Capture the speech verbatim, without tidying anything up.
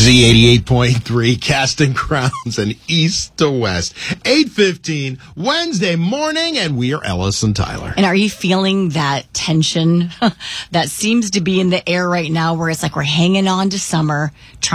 Z eighty-eight point three, casting crowns and east to west. eight fifteen, Wednesday morning, and we are Ellis and Tyler. And are you feeling that tension that seems to be in the air right now where it's like we're hanging on to summer, trying